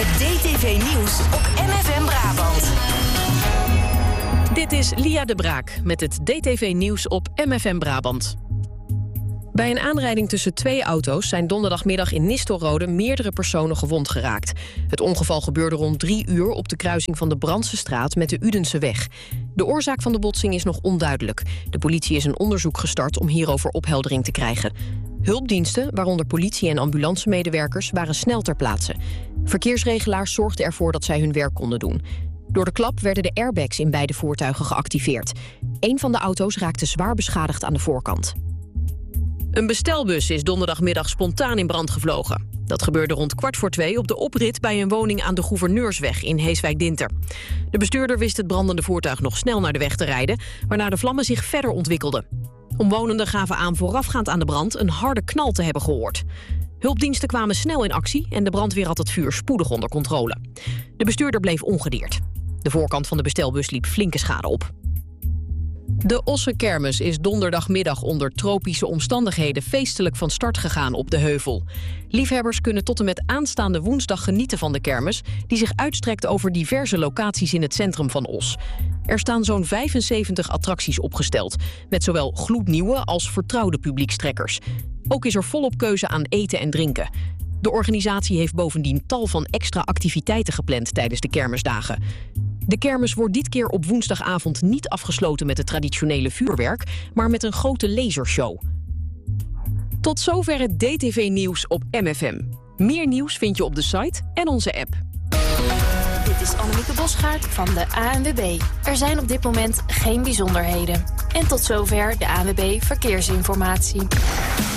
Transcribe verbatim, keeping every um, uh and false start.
Het D T V-nieuws op M F M Brabant. Dit is Lia de Braak met het D T V-nieuws op M F M Brabant. Bij een aanrijding tussen twee auto's zijn donderdagmiddag in Nistelrode meerdere personen gewond geraakt. Het ongeval gebeurde rond drie uur op de kruising van de Brandsestraat met de Udenseweg. De oorzaak van de botsing is nog onduidelijk. De politie is een onderzoek gestart om hierover opheldering te krijgen. Hulpdiensten, waaronder politie- en ambulancemedewerkers, waren snel ter plaatse. Verkeersregelaars zorgden ervoor dat zij hun werk konden doen. Door de klap werden de airbags in beide voertuigen geactiveerd. Eén van de auto's raakte zwaar beschadigd aan de voorkant. Een bestelbus is donderdagmiddag spontaan in brand gevlogen. Dat gebeurde rond kwart voor twee op de oprit bij een woning aan de Gouverneursweg in Heeswijk-Dinter. De bestuurder wist het brandende voertuig nog snel naar de weg te rijden, waarna de vlammen zich verder ontwikkelden. Omwonenden gaven aan voorafgaand aan de brand een harde knal te hebben gehoord. Hulpdiensten kwamen snel in actie en de brandweer had het vuur spoedig onder controle. De bestuurder bleef ongedeerd. De voorkant van de bestelbus liep flinke schade op. De Ossenkermis is donderdagmiddag onder tropische omstandigheden feestelijk van start gegaan op de heuvel. Liefhebbers kunnen tot en met aanstaande woensdag genieten van de kermis, die zich uitstrekt over diverse locaties in het centrum van Os. Er staan zo'n vijfenzeventig attracties opgesteld, met zowel gloednieuwe als vertrouwde publiekstrekkers. Ook is er volop keuze aan eten en drinken. De organisatie heeft bovendien tal van extra activiteiten gepland tijdens de kermisdagen. De kermis wordt dit keer op woensdagavond niet afgesloten met het traditionele vuurwerk, maar met een grote lasershow. Tot zover het D T V-nieuws op M F M. Meer nieuws vind je op de site en onze app. Dit is Annemieke Bosgaard van de A N W B. Er zijn op dit moment geen bijzonderheden. En tot zover de A N W B Verkeersinformatie.